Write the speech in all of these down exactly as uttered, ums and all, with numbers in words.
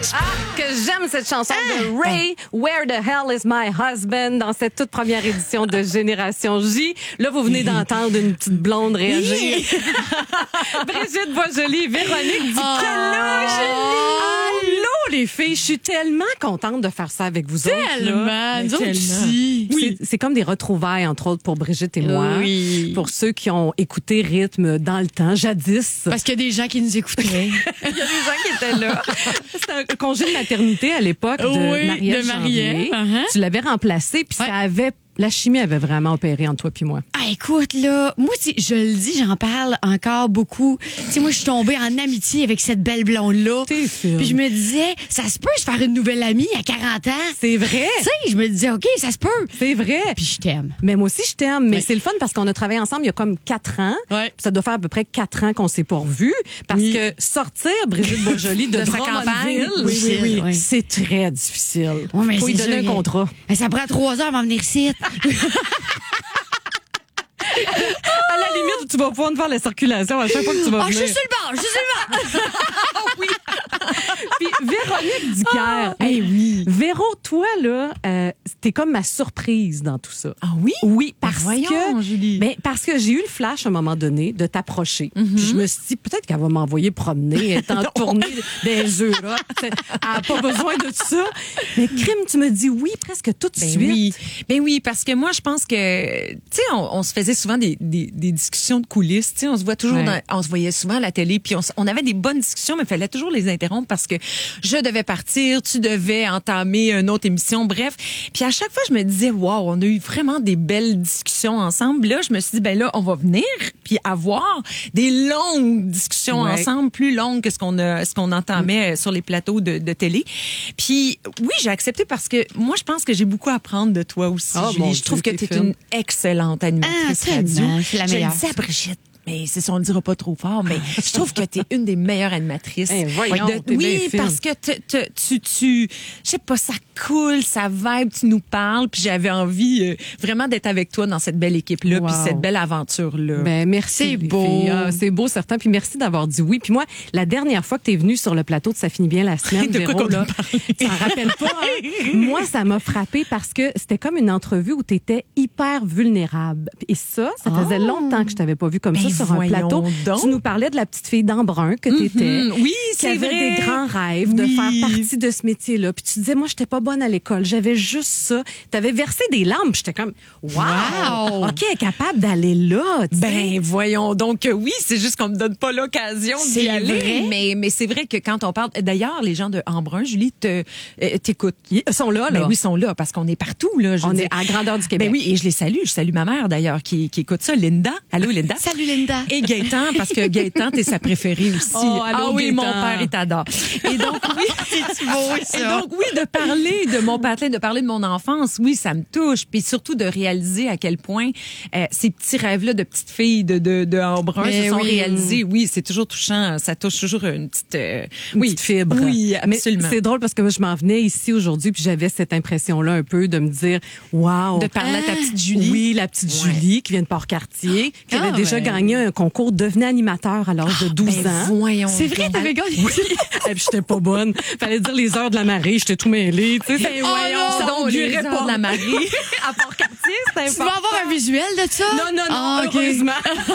Ah, que j'aime cette chanson de Ray, Where the Hell is My Husband, dans cette toute première édition de Génération J. Là, vous venez d'entendre une petite blonde réagir. Oui. Brigitte Boisjoli, Véronique Duquesne. Oh, Allô, les filles, je suis tellement contente de faire ça avec vous autres. Tellement, nous autres aussi. Oui. C'est, c'est comme des retrouvailles, entre autres, pour Brigitte et moi. Oui. Pour ceux qui ont écouté Rythme dans le temps, jadis. Parce qu'il y a des gens qui nous écoutaient. Il y a des gens qui étaient là. C'était un congé de maternité à l'époque de Oui, Marielle de Marielle, Janvier. uh-huh. Tu l'avais remplacé, puis Ouais. ça avait... La chimie avait vraiment opéré entre toi puis moi. Ah, écoute, là, moi, tu sais, je le dis, j'en parle encore beaucoup. Tu sais, moi, je suis tombée en amitié avec cette belle blonde-là. T'es fine. Puis je me disais, ça se peut se faire une nouvelle amie à quarante ans. C'est vrai. Tu sais, je me disais, OK, ça se peut. C'est vrai. Puis je t'aime. Mais moi aussi, je t'aime. Mais Ouais. c'est le fun parce qu'on a travaillé ensemble il y a comme quatre ans. Ouais. Ça doit faire à peu près quatre ans qu'on s'est pas revus. Parce Oui. que sortir Brigitte Boisjoli de, De sa Drummondville, campagne, oui, oui, oui, oui. c'est très difficile. Ouais, mais Faut c'est lui donner sûr, un contrat. eh, Ça prend trois heures avant venir ici. À la limite, tu vas pouvoir faire la circulation à chaque fois que tu vas Ah, je venir. suis sur le bord, je suis sur le bord. Oui. Puis Véronique Duquesne. Ah, hey, oui. Véro, toi, là, euh, t'es comme ma surprise dans tout ça. Ah oui? Oui, parce voyons, que Julie. ben, parce que j'ai eu le flash à un moment donné de t'approcher. Puis je me suis dit peut-être qu'elle va m'envoyer promener, être en tournée des Europe. Elle n'a pas besoin de ça. Mais crime, tu me dis oui presque tout de Ben suite. oui, ben oui, parce que moi je pense que tu sais on, on se faisait souvent des, des, des discussions de coulisses, tu sais on se voit toujours, Ouais. dans- on se voyait souvent à la télé, puis on, s- on avait des bonnes discussions, mais il fallait toujours les interrompre parce que je devais partir, tu devais entamer une autre émission, bref. Puis à chaque fois je me disais waouh, on a eu vraiment des belles discussions ensemble. Là je me suis dit ben là on va venir puis avoir des longues discussions Ouais. ensemble, plus longues que ce qu'on a, ce qu'on entamait sur les plateaux de, de télé. Puis oui j'ai accepté parce que moi je pense que j'ai beaucoup à apprendre de toi aussi, Ah, Julie. mon Je Dieu, trouve que t'es tu es fine. une excellente animatrice Ah, radio. tellement, c'est la Je le meilleure. disais à Brigitte, mais c'est ça, on le dira pas trop fort, mais je trouve que tu es une des meilleures animatrices. Eh, voyons, De- t'es bien oui, fine. parce que te- te- tu, tu, je sais pas, ça coule, ça vibe, tu nous parles, puis j'avais envie euh, vraiment d'être avec toi dans cette belle équipe-là, puis Wow. cette belle aventure-là. Ben, merci. C'est les beau. filles. Ah, c'est beau, certain. Puis merci d'avoir dit oui. Puis moi, la dernière fois que tu es venue sur le plateau de Ça finit bien la semaine, De quoi Véro, qu'on là, a parlé? tu t'en rappelles pas, hein? Moi, ça m'a frappé parce que c'était comme une entrevue où tu étais hyper vulnérable. Et ça, ça faisait Oh. longtemps que je t'avais pas vu comme Ben, ça sur un voyons plateau. donc. Tu nous parlais de la petite fille d'Embrun que tu étais. Mhm. Oui, Qui c'est avait vrai. des grands rêves de Oui. faire partie de ce métier-là. Puis tu disais, moi, j'étais pas bonne à l'école. J'avais juste ça. Tu avais versé des larmes. J'étais comme, wow! Wow. OK, elle est capable d'aller là. tu sais. Ben voyons donc euh, oui, c'est juste qu'on me donne pas l'occasion C'est d'y aller. vrai. Mais mais c'est vrai que quand on parle, d'ailleurs les gens de Embrun, Julie, te euh, t'écoutent. Ils sont là, là. Ben oui, ils sont là parce qu'on est partout là. Je On veux est dire. à la grandeur du Québec. Ben oui, et je les salue. Je salue ma mère d'ailleurs qui, qui écoute ça, Linda. Allô Linda. Salut, Linda. Et Gaëtan parce que Gaëtan t'es sa préférée aussi. Oh, allô, ah oui, Gaëtan. mon père il t'adore. Et donc oui, C'est beau, et ça. donc oui, de parler de mon patelin, de parler de mon enfance, oui, ça me touche. Puis surtout de réaliser à quel point euh, ces petits rêves-là de petites filles de de, de Embrun Mais se sont oui. réalisés. Oui, c'est toujours touchant. Ça touche toujours une petite, euh, Une oui, petite fibre. Oui, Mais absolument. c'est drôle parce que moi, je m'en venais ici aujourd'hui puis j'avais cette impression-là un peu de me dire, wow. De parler à ta petite Julie. Oui, la petite Ouais. Julie qui vient de Port-Cartier, qui Ah, avait déjà ouais. gagné un concours, devenait animateur à l'âge de douze Ben, ans. voyons. C'est vrai, donc. t'avais gagné. Et puis j'étais pas bonne. Fallait dire les heures de la marée, j'étais tout mêlée. Tu sais, Ben c'est- voyons ça donc, les augurait heures de la marée. à Port-Cartier, c'était Tu vas avoir un visuel de ça? Non, non, non, Ah, ok. heureusement.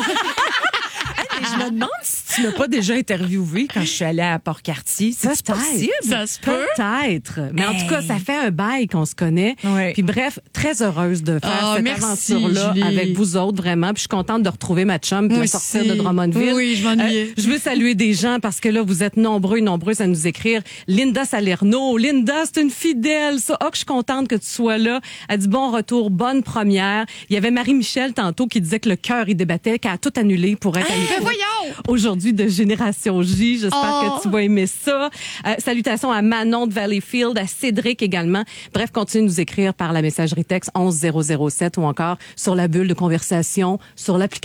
Mais je me demande si tu m'as pas déjà interviewé quand je suis allée à Port-Cartier. C'est Peut-être. possible. Ça se peut. Peut-être. Mais en tout cas, Hey. ça fait un bail qu'on se connaît. Ouais. Puis bref, très heureuse de faire Ah, cette merci, aventure-là Julie. avec vous autres, vraiment. Puis je suis contente de retrouver ma chum puis Moi de sortir aussi. de Drummondville. Oui, je m'ennuyais. Euh, je veux saluer des gens parce que là, vous êtes nombreux et nombreuses à nous écrire. Linda Salerno. Linda, c'est une fidèle, ça. Oh, que je suis contente que tu sois là. Elle dit bon retour, bonne première. Il y avait Marie-Michel tantôt qui disait que le cœur, il débattait, qu'elle a tout annulé pour être à Ben l'écoute voyons! aujourd'hui de Génération J. J'espère Oh. que tu vas aimer ça. Euh, salutations à Manon de Valleyfield, à Cédric également. Bref, continuez de nous écrire par la messagerie texte onze zéro zéro sept ou encore sur la bulle de conversation sur l'application